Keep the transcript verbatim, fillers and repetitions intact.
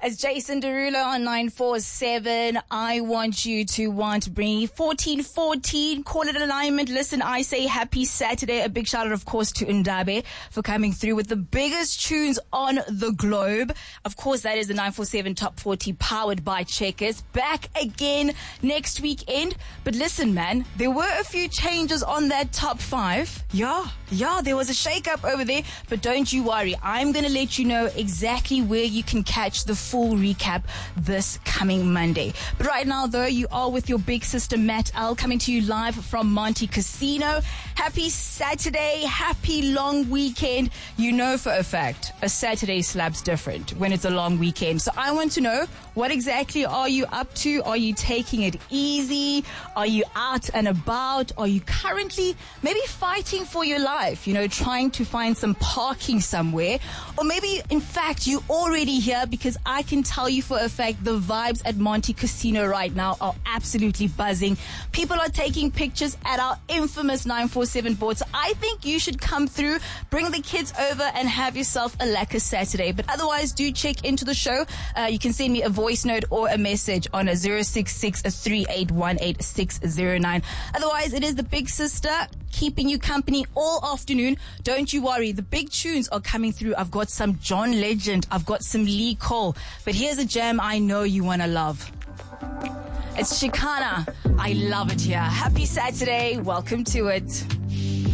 As Jason Derulo on nine four seven, I want you to want Bringy fourteen fourteen, call it alignment. Listen, I say happy Saturday. A big shout out, of course, to Ndabe for coming through with the biggest tunes on the globe. Of course, that is the nine four seven Top forty powered by Checkers. Back again next weekend. But listen, man, there were a few changes on that top five. Yeah, yeah, there was a shake-up over there. But don't you worry. I'm going to let you know exactly where you can catch the full recap this coming Monday. But right now, though, you are with your big sister, Matt L, coming to you live from Monte Casino. Happy Saturday. Happy long weekend. You know for a fact, a Saturday slab's different when it's a long weekend. So I want to know, what exactly are you up to? Are you taking it easy? Are you out and about? Are you currently maybe fighting for your life? You know, trying to find some parking somewhere? Or maybe, in fact, you're already here, because I can tell you for a fact the vibes at Monte Casino right now are absolutely buzzing. People are taking pictures at our infamous nine four seven board. So I think you should come through, bring the kids over, and have yourself a lekker Saturday. But otherwise, do check into the show. Uh, you can send me a voice note or a message on a zero six six three eight one eight six zero nine. Otherwise, it is the big sister keeping you company all afternoon. Don't you worry. The big tunes are coming through. I've got some John Legend. I've got some Lee Cole. But here's a jam I know you want to love. It's Chicana. I love it here. Happy Saturday. Welcome to it.